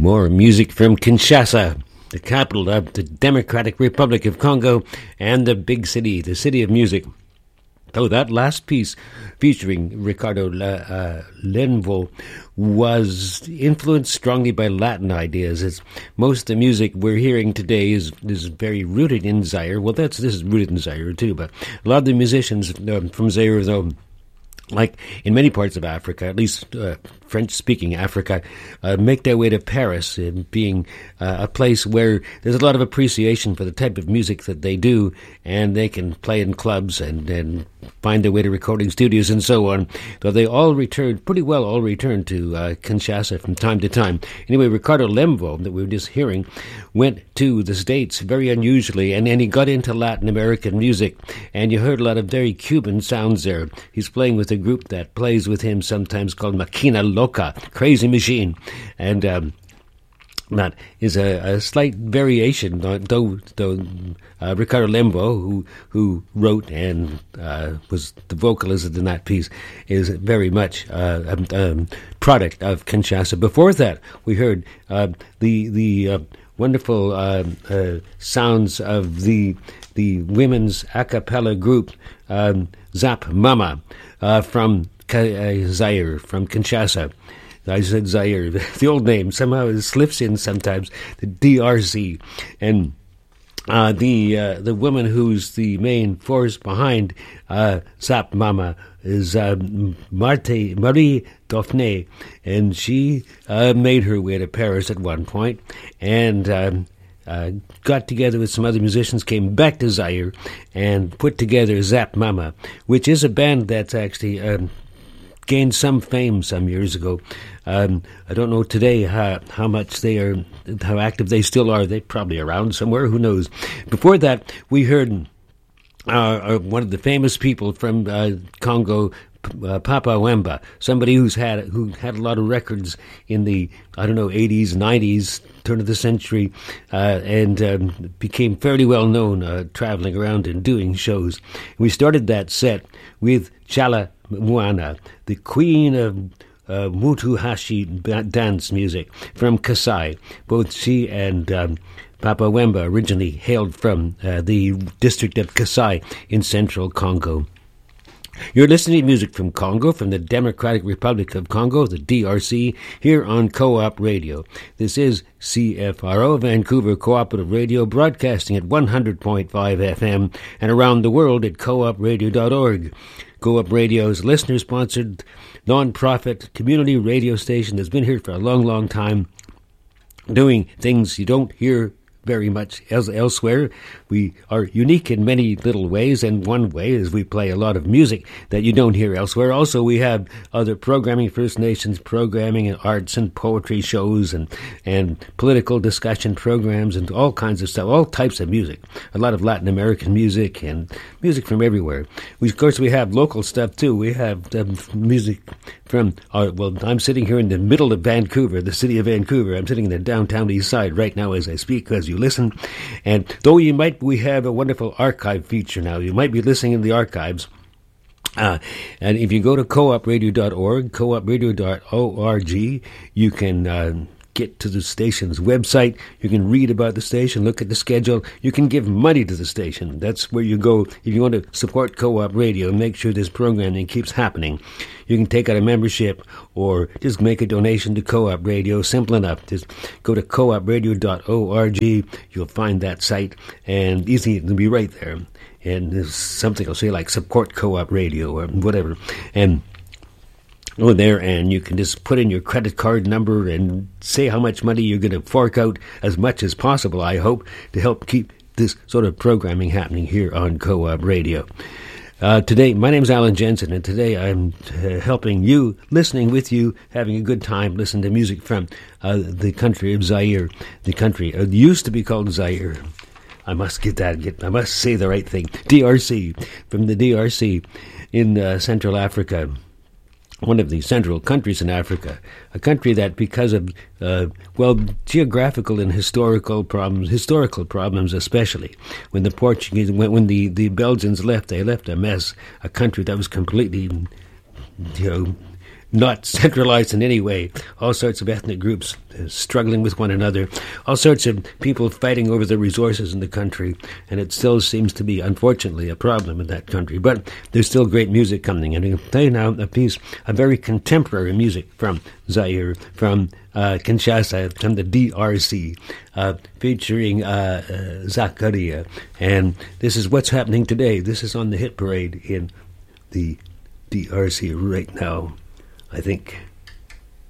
More music from Kinshasa, the capital of the Democratic Republic of Congo, and the big city, the city of music. So that last piece, featuring Ricardo Lemvo, was influenced strongly by Latin ideas. It's most of the music we're hearing today is very rooted in Zaire. Well, this is rooted in Zaire too, but a lot of the musicians from Zaire, though, like in many parts of Africa, at least French-speaking Africa, make their way to Paris, being a place where there's a lot of appreciation for the type of music that they do, and they can play in clubs and find their way to recording studios and so on. Though they all returned to Kinshasa from time to time. Anyway, Ricardo Lemvo, that we were just hearing, went to the States very unusually, and he got into Latin American music, and you heard a lot of very Cuban sounds there. He's playing with a group that plays with him sometimes called Maquina Loca, Crazy Machine, and that is a slight variation, though Ricardo Lemvo, who wrote and was the vocalist in that piece, is very much a product of Kinshasa. Before that, we heard the wonderful sounds of the women's a cappella group Zap Mama from Zaire, from Kinshasa. I said Zaire, the old name. Somehow it slips in sometimes, the DRC. And the woman who's the main force behind Zap Mama is Marie Dauphnée, and she made her way to Paris at one point, and got together with some other musicians, came back to Zaire, and put together Zap Mama, which is a band that's actually gained some fame some years ago. I don't know today how much they are, how active they still are. They're probably around somewhere, who knows. Before that, we heard one of the famous people from Congo, Papa Wemba, somebody who had a lot of records in the 80s, 90s, turn of the century, and became fairly well known, traveling around and doing shows. We started that set with Chala Moana, the queen of Mutuhashi dance music from Kasai. Both she and Papa Wemba originally hailed from the district of Kasai in central Congo. You're listening to music from Congo, from the Democratic Republic of Congo, the DRC, here on Co-op Radio. This is CFRO, Vancouver Cooperative Radio, broadcasting at 100.5 FM and around the world at coopradio.org. Co-op Radio's listener-sponsored, non-profit community radio station that's been here for a long, long time, doing things you don't hear very much elsewhere. We are unique in many little ways, and one way is we play a lot of music that you don't hear elsewhere. Also, we have other programming, First Nations programming, and arts and poetry shows, and political discussion programs, and all kinds of stuff, all types of music. A lot of Latin American music and music from everywhere. Of course, we have local stuff too. We have music from, I'm sitting here in the middle of Vancouver, the city of Vancouver. I'm sitting in the downtown east side right now as I speak, as you listen. And though we have a wonderful archive feature now. You might be listening in the archives. And if you go to coopradio.org, coopradio.org, you can get to the station's website. You can read about the station, look at the schedule. You can give money to the station. That's where you go if you want to support Co-op Radio and make sure this programming keeps happening. You can take out a membership or just make a donation to Co-op Radio. Simple enough. Just go to coopradio.org. You'll find that site, and easy, it'll be right there. And there's something I'll say like support Co-op Radio or whatever. And go there, and you can just put in your credit card number and say how much money you're going to fork out, as much as possible, I hope, to help keep this sort of programming happening here on Co-op Radio. Today, my name's Alan Jensen, and today I'm helping you, listening with you, having a good time, listening to music from the country of Zaire. The country used to be called Zaire. I must I must say the right thing. DRC, from the DRC in Central Africa. One of the central countries in Africa, a country that because of, geographical and historical problems especially. When the Portuguese, when the Belgians left, they left a mess, a country that was completely, not centralized in any way. All sorts of ethnic groups struggling with one another. All sorts of people fighting over the resources in the country. And it still seems to be, unfortunately, a problem in that country. But there's still great music coming. And I'm going to play now a piece of very contemporary music from Zaire, from Kinshasa, from the DRC, featuring Zakaria. And this is what's happening today. This is on the hit parade in the DRC right now, I think.